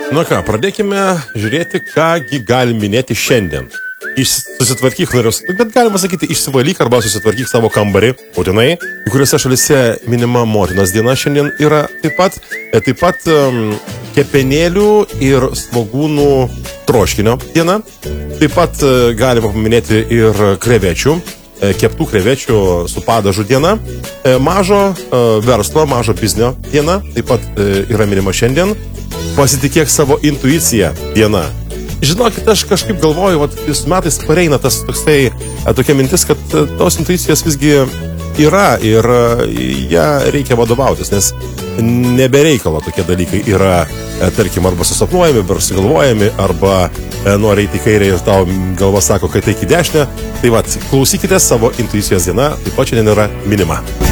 Nu ką, pradėkime žiūrėti, kągi galim minėti šiandien. Susitvarkyk narius, bet galima sakyti, išsivalyk arba susitvarkyk savo kambarį, būtinai. Kai kuriuose šalise minima motinos diena šiandien yra taip pat kepenėlių ir svogūnų troškinio diena. Taip pat galima paminėti ir krevečių, keptų krevečių su padažu diena. Mažo verslo, mažo biznio diena taip pat yra minima šiandien. Pasitikėk savo intuiciją diena. Žinokit, aš kažkaip galvoju, visų metais pareina tokia mintis, kad tos intuicijos visgi yra ir ją reikia vadovautis, nes nebereikalo tokie dalykai yra, tarkim, arba susapnuojami, arba sugalvojami, arba nori eiti į kairę ir tau galva sako, kad eik į dešinę. Tai klausykite savo intuicijos diena, taip pat šiandien yra minima.